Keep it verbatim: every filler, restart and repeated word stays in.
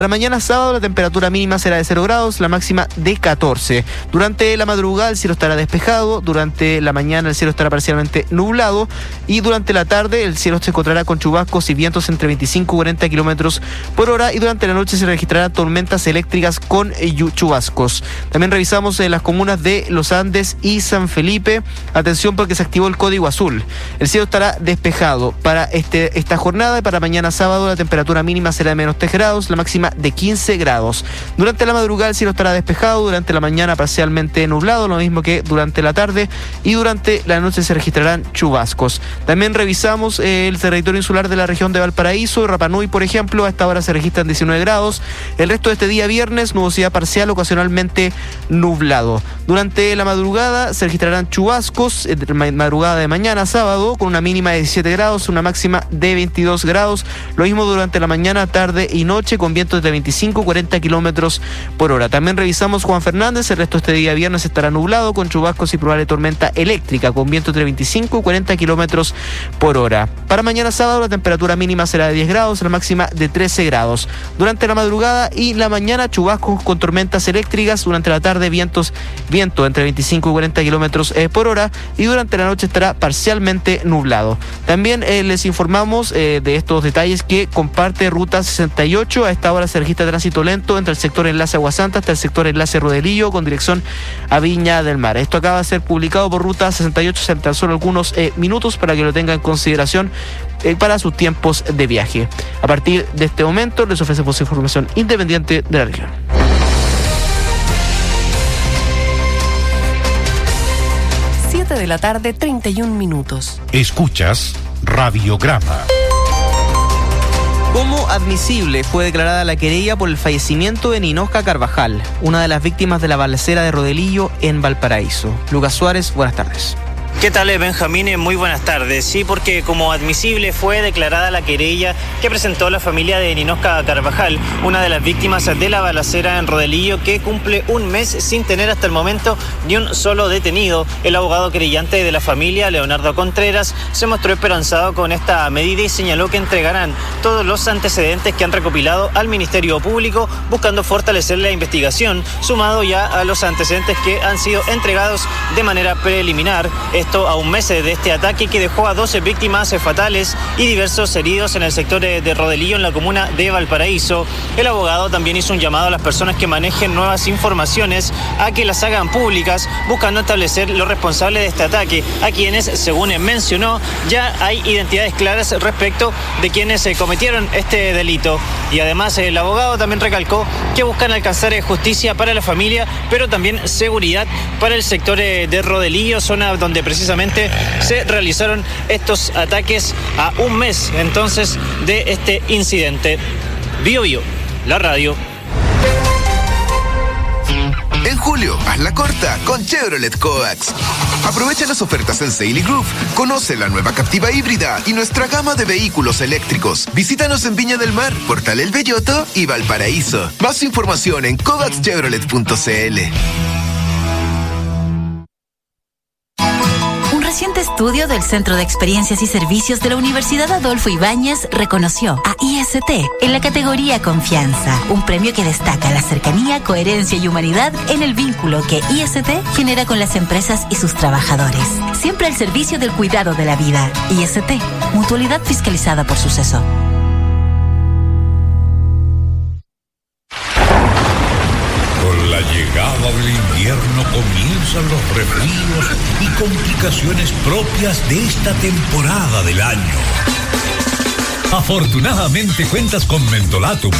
Para mañana sábado la temperatura mínima será de cero grados, la máxima de catorce. Durante la madrugada el cielo estará despejado, durante la mañana el cielo estará parcialmente nublado y durante la tarde el cielo se encontrará con chubascos y vientos entre veinticinco y cuarenta kilómetros por hora y durante la noche se registrarán tormentas eléctricas con chubascos. También revisamos eh, las comunas de Los Andes y San Felipe. Atención porque se activó el código azul. El cielo estará despejado para este, esta jornada y para mañana sábado la temperatura mínima será de menos tres grados, la máxima de quince grados. Durante la madrugada el cielo estará despejado, durante la mañana parcialmente nublado, lo mismo que durante la tarde y durante la noche se registrarán chubascos. También revisamos eh, el territorio insular de la región de Valparaíso, Rapa Nui, por ejemplo, a esta hora se registran diecinueve grados. El resto de este día viernes, nubosidad parcial, ocasionalmente nublado. Durante la madrugada se registrarán chubascos, eh, madrugada de mañana sábado, con una mínima de diecisiete grados, una máxima de veintidós grados. Lo mismo durante la mañana, tarde y noche, con vientos de veinticinco a cuarenta kilómetros por hora. También revisamos Juan Fernández, el resto de este día viernes estará nublado con chubascos y probable tormenta eléctrica con vientos de veinticinco a cuarenta kilómetros por hora. Para mañana sábado la temperatura mínima será de diez grados, la máxima de trece grados. Durante la madrugada y la mañana chubascos con tormentas eléctricas, durante la tarde vientos viento entre veinticinco y cuarenta kilómetros eh, por hora y durante la noche estará parcialmente nublado. También eh, les informamos eh, de estos detalles que comparte Ruta sesenta y ocho. A esta hora se registra tránsito lento entre el sector enlace Aguasanta hasta el sector enlace Rodelillo con dirección a Viña del Mar. Esto acaba de ser publicado por Ruta sesenta y ocho hace tan solo algunos eh, minutos para que lo tengan en consideración eh, para sus tiempos de viaje. A partir de este momento les ofrecemos información independiente de la región. siete de la tarde, treinta y un minutos. Escuchas Radiograma. Como admisible fue declarada la querella por el fallecimiento de Ninosca Carvajal, una de las víctimas de la balacera de Rodelillo en Valparaíso. Lucas Suárez, buenas tardes. ¿Qué tal, Benjamín? Muy buenas tardes. Sí, porque como admisible fue declarada la querella que presentó la familia de Ninosca Carvajal, una de las víctimas de la balacera en Rodelillo, que cumple un mes sin tener hasta el momento ni un solo detenido. El abogado querellante de la familia, Leonardo Contreras, se mostró esperanzado con esta medida y señaló que entregarán todos los antecedentes que han recopilado al Ministerio Público, buscando fortalecer la investigación, sumado ya a los antecedentes que han sido entregados de manera preliminar. Esto a un mes de este ataque que dejó a doce víctimas fatales y diversos heridos en el sector de Rodelillo, en la comuna de Valparaíso. El abogado también hizo un llamado a las personas que manejen nuevas informaciones a que las hagan públicas, buscando establecer los responsables de este ataque, a quienes, según mencionó, ya hay identidades claras respecto de quienes cometieron este delito. Y además el abogado también recalcó que buscan alcanzar justicia para la familia, pero también seguridad para el sector de Rodelillo, zona donde precisamente se realizaron estos ataques a un mes entonces de este incidente. Bio Bio, la radio. En julio, hazla corta con Chevrolet Coax. Aprovecha las ofertas en Sail y Groove, conoce la nueva Captiva híbrida y nuestra gama de vehículos eléctricos. Visítanos en Viña del Mar, Portal El Belloto y Valparaíso. Más información en coax chevrolet punto c l. Reciente estudio del Centro de Experiencias y Servicios de la Universidad Adolfo Ibáñez reconoció a I S T en la categoría Confianza, un premio que destaca la cercanía, coherencia y humanidad en el vínculo que I S T genera con las empresas y sus trabajadores, siempre al servicio del cuidado de la vida. I S T, mutualidad fiscalizada por Suceso. Con la llegada del invierno comienzan los resfríos y complicaciones propias de esta temporada del año. Afortunadamente cuentas con Mentolatum,